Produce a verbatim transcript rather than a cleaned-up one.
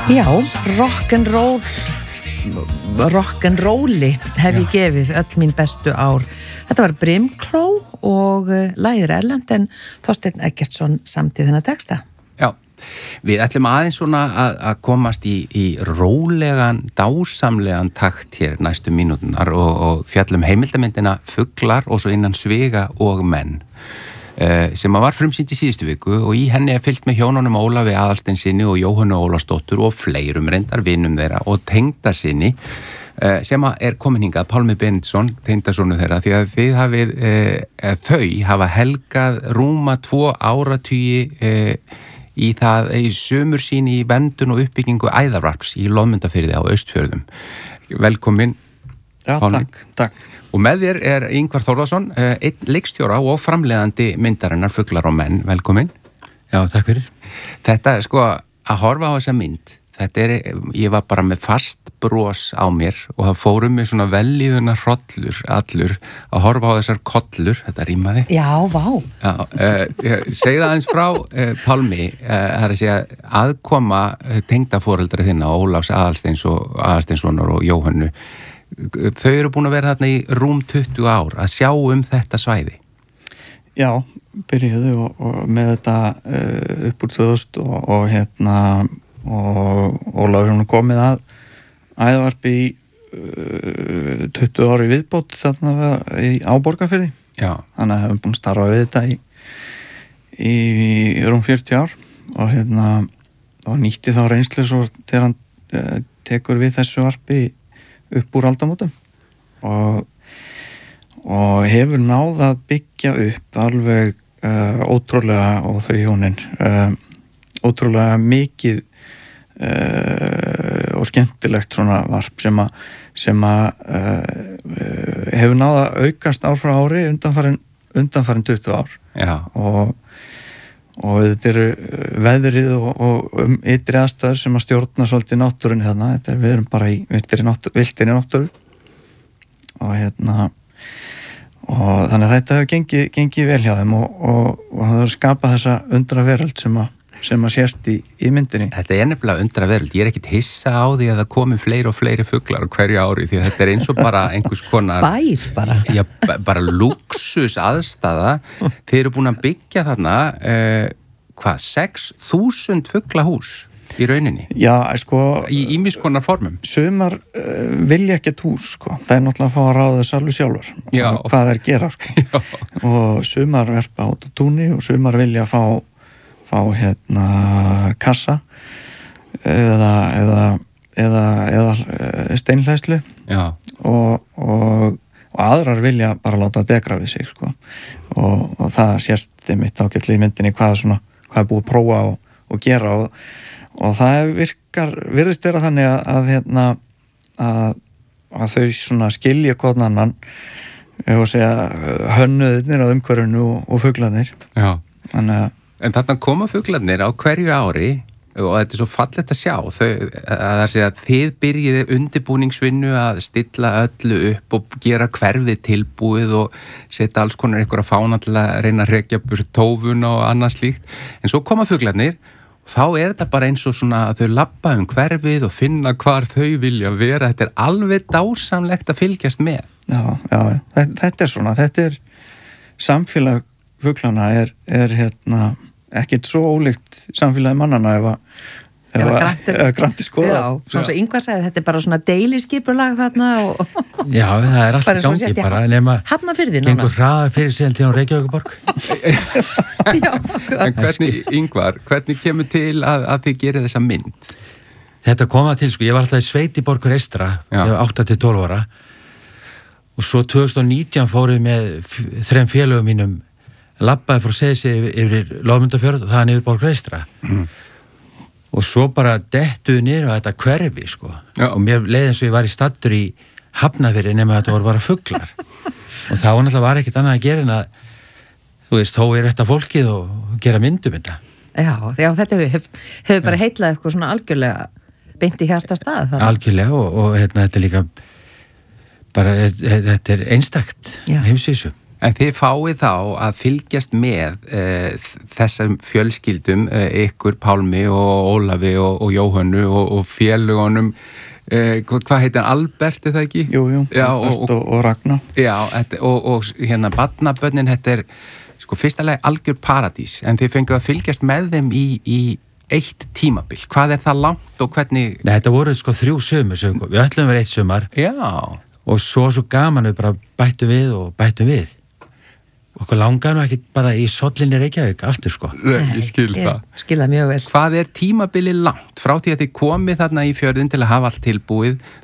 Já, rock'n'roll rock'n'rolli hef ég gefið öll mín bestu ár. Þetta var Brimkló og uh, lagið erlent en Þorsteinn Eggertsson samti þennan texta. Já, við ætlum aðeins svona að, að komast í, í rólegan, dásamlegan takt hér næstu mínútunar og, og fjallum heimildamyndina Fuglar og svo innan Sviga og menn. Uh, sem að var frumsýnd í síðustu viku og í henni er fylgt með hjónunum Ólafi Aðalsteinssyni og Jóhönnu Ólafsdóttur og fleirum reyndar vinum þeirra og tengdasyni uh, sem að er komin hingað Pálmi Benediktsson, tengdasonu þeirra því að þið hafið, uh, þau hafa helgað rúma tvo áratugi uh, í það í sömur sín í verndun og uppbyggingu æðarvarps í Loðmundafirði á Austfjörðum. Velkomin. Já, Pálmi. takk, takk. Og með þér er Ingvar Þórðarsson, einn leikstjóra og framleiðandi myndarinnar Fuglar og menn. Velkomin. Já, takk fyrir. Þetta er sko að horfa á þessa mynd. Þetta er, ég var bara með fast bros á mér og það fórum með svona velíðuna hrollur allur að horfa á þessar kollur. Þetta rýmaði. Já, vá. Já, uh, segðu aðeins frá uh, Pálmi, uh, það er að segja aðkoma tengdaforeldra þinna Ólafs Aðalsteins og Aðalsteinssonar og Jóhönnu. Þau eru búin að vera þarna í rúm tuttugu ár að sjá um þetta svæði. Já, byrjuðu og, og með þetta uh, upp úr tvö þúsund og, og hérna og Ólafur hún komið að æðvarpi í uh, tuttugu ári viðbót þarna í Áborgarfirði. Já. Þannig að við erum búin að starfa við þetta í, í, í rúm fjörutíu ár og hérna þá nýtti þá reynslu svo þegar hann uh, tekur við þessu varpi upp úr aldamótum og, og hefur náð að byggja upp alveg uh, ótrúlega og þau hjónin uh, ótrúlega mikið uh, og skemmtilegt svona varp sem að sem að uh, hefur náð að aukast ár frá ári undanfarin, undanfarin tuttugu ár. Já. og og þetta eru veðrið og, og um ytri aðstæður sem að stjórna svolítið náttúrunni þarna, þetta er, við erum bara í viltinni náttúru, náttúru og hérna og þannig að þetta hefur gengið, gengið vel hjá þeim og, og, og það er skapað þessa undra veröld sem að, sem að sést í, í myndinni. Þetta er nefnilega undra veröld, ég er ekkit hissa á því að það komi fleiri og fleiri fuglar á hverju ári því að þetta er eins og bara einhvers konar Bær bara. Já, bara luxus aðstæða. Þið eru búin að byggja þarna uh, hvað, sex þúsund fuglahús í rauninni? Já, sko í ýmis konar formum. Sumar uh, vilja ekkert hús, sko. Það er náttúrulega að fá að ráða þess alveg sjálfur og hvað þeir gera, sko. Og sumar verpa át á túni og sumar vilja fá fá hérna kassa eða eða, eða, eða steinhleðslu og, og, og aðrar vilja bara láta degra við sig, sko. og, og það sést mitt ágætlega í myndinni hvað, svona, hvað er búið að prófa og, og gera og, og það virkar virðist vera þannig að, að, hérna, að, að þau svona skilja hvern annan og segja hönnuðirnir á umhverfinu og, og fuglarnir. Já. Þannig að En þarna koma fuglarnir á hverju ári og þetta er svo fallegt að sjá þau, að það er að þið byrjiði undirbúningsvinnu að stilla öllu upp og gera hverfið tilbúið og setja alls konar einhverja fána til að reyna að hrekja burt tófuna og annað slíkt en svo koma fuglarnir og þá er þetta bara eins og svona að þau labba um hverfið og finna hvar þau vilja vera, þetta er alveg dásamlegt að fylgjast með. Já, já, þetta er svona, þetta er samfélag fuglana er, er hérna ekkert svo ólíkt samfélagi mannana ef að granti skoða. Já, svona svo Ingvar sagði þetta er bara svona deiliskipulag þarna og Já, það er alltaf gangi bara nema Hafnarfirði gengur hraða fyrir sig til á Reykjavíkurborg. Já, akkurat. En hvernig, Ingvar, hvernig kemur til að, að þið gerir þessa mynd? Þetta kom að til, sko, ég var alltaf í sveit í Borgur Eystra, ég var átta til tólf ára og svo tvö þúsund og nítján fóruð með þrem félögum mínum labbaði frá Seyðisfirði yfir, yfir Loðmundarfjörð og þaðan yfir Borgur Eystra mm. og svo bara dettuði niður á þetta hverfi, sko. Og mér leiði eins og ég var í staddur í Hafnarfirði nema þetta voru bara fuglar og þá náttúrulega var ekkert annað að gera en að þú veist, þó er þetta fólkið og gera myndum þetta. Já, já þetta hefur hef bara heitlað eitthvað svona algjörlega beint í hjarta stað. Algjörlega og, og hérna, þetta er líka bara, þetta er einstakt heimsísu. En þið fáið þá að fylgjast með uh, þessum fjölskyldum, uh, ykkur, Pálmi og Ólafi og, og Jóhönnu og, og félugunum, uh, hvað heitir hann, Albert, er það ekki? Jú, jú, já, Albert og, og, og Ragnar. Já, og, og hérna barnabörnin, þetta er sko fyrstulega algjör paradís, en þið fenguð að fylgjast með þeim í, í eitt tímabil. Hvað er það langt og hvernig? Nei, þetta voru sko þrjú sumur, við ætlum að vera eitt sumar. Já. Og svo svo gaman við bara bættum við og bættum við. Okkur langar nú ekki bara í sollinni Reykjavík aftur sko. Ég skil það. Ég skil það mjög vel. Hvað er tímabili langt frá því að þið komið þarna í fjörðin til að hafa allt tilbúið